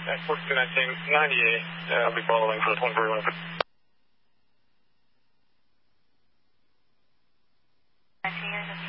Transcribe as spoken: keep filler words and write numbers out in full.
Network connecting ninety-eight. Uh, I'll be following for twenty-four. nineteen,